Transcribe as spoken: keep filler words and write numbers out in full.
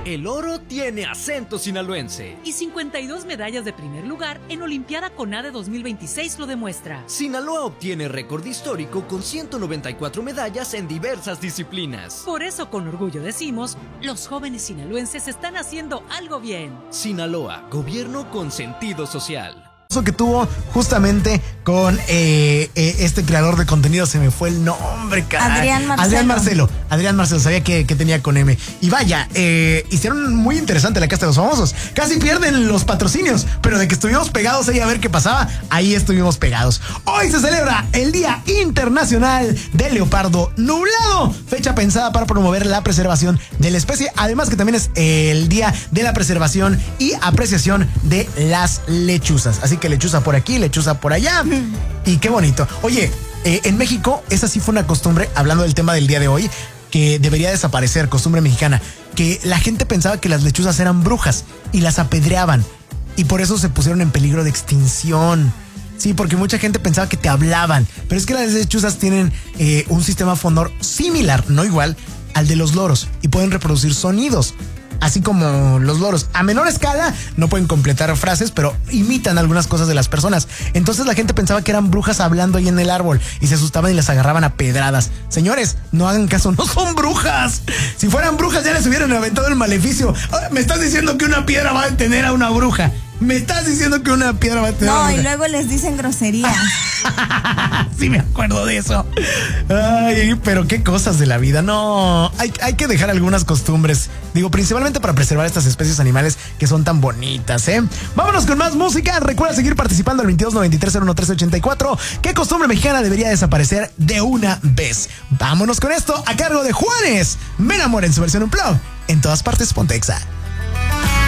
El oro tiene acento sinaloense. Y cincuenta y dos medallas de primer lugar en Olimpiada CONADE dos mil veintiséis lo demuestra. Sinaloa obtiene récord histórico con ciento noventa y cuatro medallas en diversas disciplinas. Por eso con orgullo decimos, los jóvenes sinaloenses están haciendo algo bien. Sinaloa, gobierno con sentido social. Que tuvo justamente con eh, eh, este creador de contenido, se me fue el nombre, caray. Adrián Marcelo. Adrián Marcelo. Adrián Marcelo, sabía que, que tenía con M. Y vaya, eh, hicieron muy interesante la Casa de los Famosos. Casi pierden los patrocinios, pero de que estuvimos pegados ahí a ver qué pasaba, ahí estuvimos pegados. Hoy se celebra el Día Internacional del Leopardo Nublado, fecha pensada para promover la preservación de la especie, además que también es el Día de la Preservación y Apreciación de las Lechuzas. Así que lechuza por aquí, lechuza por allá. Y qué bonito. Oye, eh, en México, esa sí fue una costumbre, hablando del tema del día de hoy, que debería desaparecer, costumbre mexicana, que la gente pensaba que las lechuzas eran brujas y las apedreaban. Y por eso se pusieron en peligro de extinción. Sí, porque mucha gente pensaba que te hablaban. Pero es que las lechuzas tienen eh, un sistema fonor similar, no igual, al de los loros. Y pueden reproducir sonidos. Así como los loros. A menor escala no pueden completar frases, pero imitan algunas cosas de las personas. Entonces la gente pensaba que eran brujas hablando ahí en el árbol y se asustaban y las agarraban a pedradas. Señores, no hagan caso, no son brujas. Si fueran brujas ya les hubieran aventado el maleficio. Me estás diciendo que una piedra va a detener a una bruja. Me estás diciendo que una piedra va a detener a una bruja. No, y luego les dicen groserías. Sí me acuerdo de eso. Ay, pero qué cosas de la vida. No, hay, hay que dejar algunas costumbres. Digo, principalmente para preservar estas especies animales que son tan bonitas, ¿eh? Vámonos con más música. Recuerda seguir participando al veintidós noventa y tres cero uno tres ochenta y cuatro. ¿Qué costumbre mexicana debería desaparecer de una vez? Vámonos con esto a cargo de Juanes. Me enamoré en su versión Unplugged. En todas partes, Ponte Exa.